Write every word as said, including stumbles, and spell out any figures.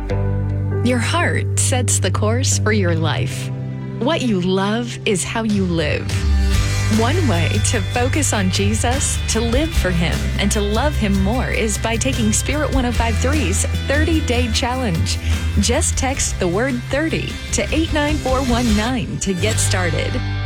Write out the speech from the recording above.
Your heart sets the course for your life. What you love is how you live. One way to focus on Jesus, to live for Him, and to love Him more is by taking Spirit one oh five three's thirty-day challenge. Just text the word thirty to eight nine four one nine to get started.